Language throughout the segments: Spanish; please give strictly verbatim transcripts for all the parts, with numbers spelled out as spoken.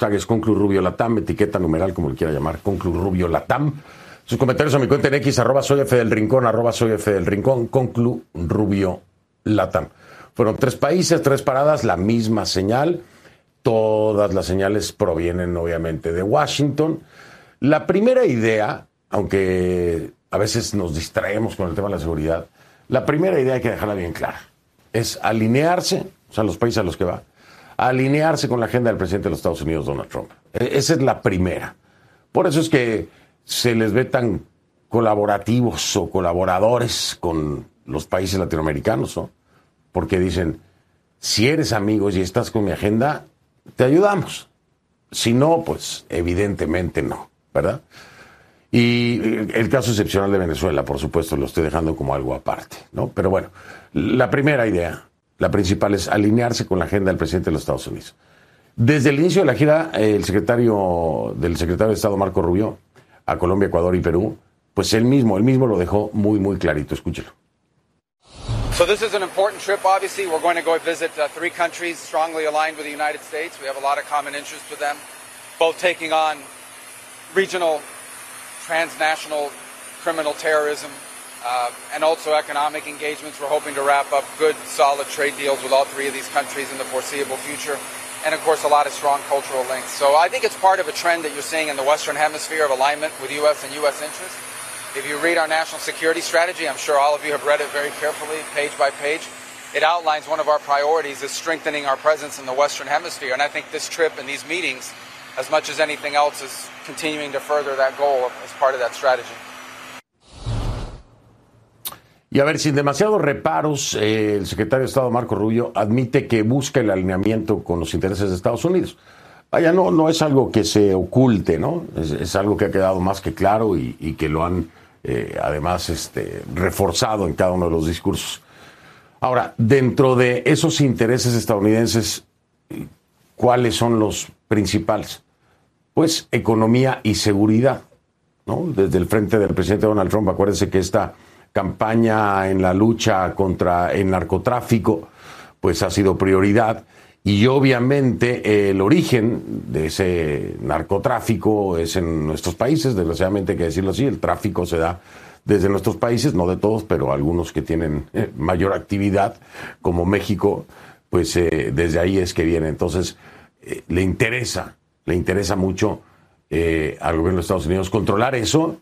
hashtag es ConCluRubioLatam, etiqueta numeral, como le quiera llamar, ConCluRubioLatam. Sus comentarios a mi cuenta en X, arroba soy F del Rincón, arroba soy F del Rincón, ConCluRubioLatam. Fueron tres países, tres paradas, la misma señal. Todas las señales provienen obviamente de Washington. La primera idea, aunque a veces nos distraemos con el tema de la seguridad, la primera idea hay que dejarla bien clara. Es alinearse, o sea, los países a los que va, alinearse con la agenda del presidente de los Estados Unidos, Donald Trump. Esa es la primera. Por eso es que se les ve tan colaborativos o colaboradores con los países latinoamericanos, ¿no? Porque dicen, si eres amigos y estás con mi agenda, te ayudamos. Si no, pues evidentemente no, ¿verdad? Y el caso excepcional de Venezuela, por supuesto, lo estoy dejando como algo aparte, ¿no? Pero bueno, la primera idea, la principal, es alinearse con la agenda del presidente de los Estados Unidos. Desde el inicio de la gira, el secretario del secretario de Estado, Marco Rubio, a Colombia, Ecuador y Perú, pues él mismo, él mismo lo dejó muy, muy clarito. Escúchelo. So this is an important trip, obviously. We're going to go visit uh, three countries strongly aligned with the United States. We have a lot of common interests with them, both taking on regional, transnational criminal terrorism, uh, and also economic engagements. We're hoping to wrap up good, solid trade deals with all three of these countries in the foreseeable future. And, of course, a lot of strong cultural links. So I think it's part of a trend that you're seeing in the Western Hemisphere of alignment with U S and U S interests. If you read our national security strategy, I'm sure all of you have read it very carefully, page by page. It outlines one of our priorities is strengthening our presence in the Western Hemisphere. And I think this trip and these meetings, as much as anything else, is continuing to further that goal as part of that strategy. Y a ver, sin demasiados reparos, eh, el secretario de Estado, Marco Rubio, admite que busca el alineamiento con los intereses de Estados Unidos. Vaya, no, no es algo que se oculte, ¿no? Es, es algo que ha quedado más que claro y, y que lo han, eh, además, este, reforzado en cada uno de los discursos. Ahora, dentro de esos intereses estadounidenses, ¿cuáles son los principales? Pues economía y seguridad, ¿no? Desde el frente del presidente Donald Trump, acuérdense que esta campaña en la lucha contra el narcotráfico, pues ha sido prioridad. Y obviamente el origen de ese narcotráfico es en nuestros países, desgraciadamente hay que decirlo así, el tráfico se da desde nuestros países, no de todos, pero algunos que tienen eh, mayor actividad, como México, pues eh, desde ahí es que viene. Entonces, eh, le interesa, le interesa mucho eh, al gobierno de Estados Unidos controlar eso.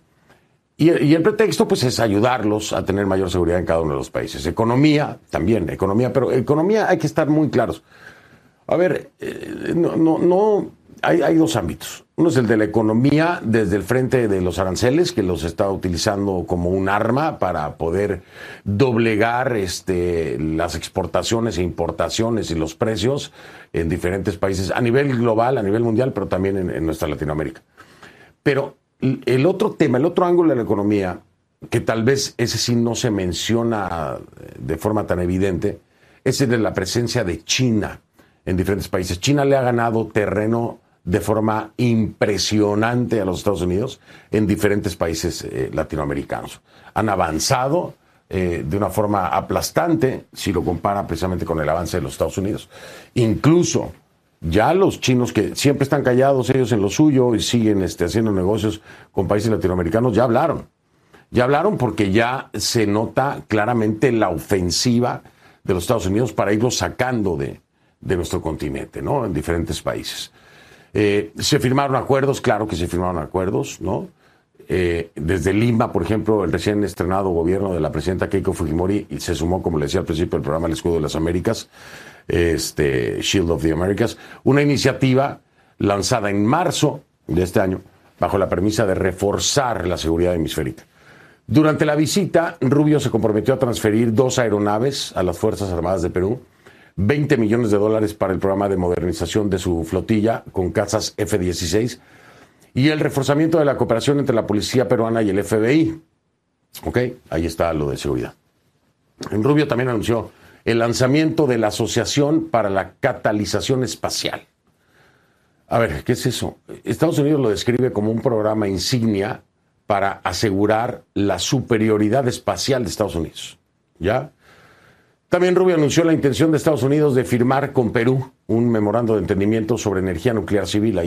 Y, y el pretexto, pues, es ayudarlos a tener mayor seguridad en cada uno de los países. Economía, también, economía, pero economía hay que estar muy claros. A ver, eh, no, no, no hay, hay dos ámbitos. Uno es el de la economía desde el frente de los aranceles, que los está utilizando como un arma para poder doblegar este, las exportaciones e importaciones y los precios en diferentes países, a nivel global, a nivel mundial, pero también en, en nuestra Latinoamérica. Pero el otro tema, el otro ángulo de la economía, que tal vez ese sí no se menciona de forma tan evidente, es el de la presencia de China en diferentes países. China le ha ganado terreno de forma impresionante a los Estados Unidos en diferentes países eh, latinoamericanos. Han avanzado eh, de una forma aplastante si lo compara precisamente con el avance de los Estados Unidos. Incluso ya los chinos, que siempre están callados ellos en lo suyo y siguen este, haciendo negocios con países latinoamericanos, ya hablaron. Ya hablaron porque ya se nota claramente la ofensiva de los Estados Unidos para irlos sacando de, de nuestro continente, ¿no? En diferentes países. Eh, se firmaron acuerdos, claro que se firmaron acuerdos, ¿no? Eh, desde Lima, por ejemplo, el recién estrenado gobierno de la presidenta Keiko Fujimori y se sumó, como le decía al principio, el programa El Escudo de las Américas, este Shield of the Americas, una iniciativa lanzada en marzo de este año bajo la premisa de reforzar la seguridad hemisférica. Durante la visita, Rubio se comprometió a transferir dos aeronaves a las Fuerzas Armadas de Perú, veinte millones de dólares para el programa de modernización de su flotilla con cazas F dieciséis y el reforzamiento de la cooperación entre la policía peruana y el F B I. Ok, ahí está lo de seguridad. Rubio también anunció el lanzamiento de la Asociación para la Catalización Espacial. A ver, ¿qué es eso? Estados Unidos lo describe como un programa insignia para asegurar la superioridad espacial de Estados Unidos. ¿Ya? También Rubio anunció la intención de Estados Unidos de firmar con Perú un memorando de entendimiento sobre energía nuclear civil.